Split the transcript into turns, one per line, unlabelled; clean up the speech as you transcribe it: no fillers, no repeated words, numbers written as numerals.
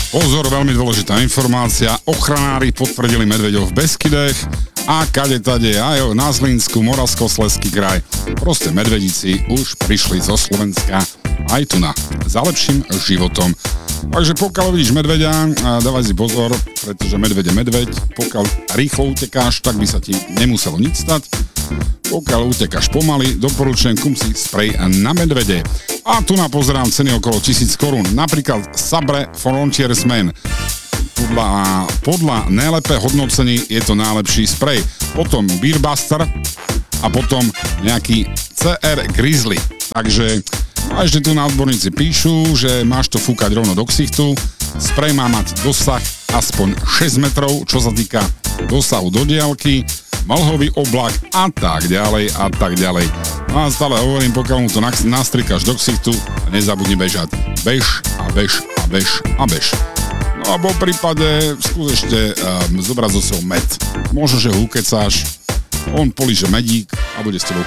Pozor, veľmi dôležitá informácia. Ochranári potvrdili medveďov v Beskydech a kade tade aj na Zlínsku, Moravskoslezský kraj. Proste medvedíci už prišli zo Slovenska aj tu za lepším životom. Takže pokiaľ vidíš medveďa, dávaj si pozor, pretože medveď je medveď. Pokiaľ rýchlo utekáš, tak by sa ti nemuselo nič stať. Pokiaľ utekáš pomaly, doporučujem kúp si sprej na medvede. A tu pozerám ceny okolo 1000 korún. Napríklad Sabre Frontiersman. Podľa najlepé hodnocení je to najlepší sprej. Potom Beerbuster a potom nejaký CR Grizzly. Takže a ešte tu na odborníci píšu, že máš to fúkať rovno do ksichtu. Sprej má mať dosah aspoň 6 metrov, čo sa týka dosahu do diaľky, mlhový oblak a tak ďalej a tak ďalej. No a stále hovorím, pokiaľ mu to nastrikáš do ksichtu, nezabudni bežať. Bež a bež a bež a bež. No a po prípade skús ešte zobrať zo sebou med. Možno, že ho ukecáš, on políže medík a bude s tebou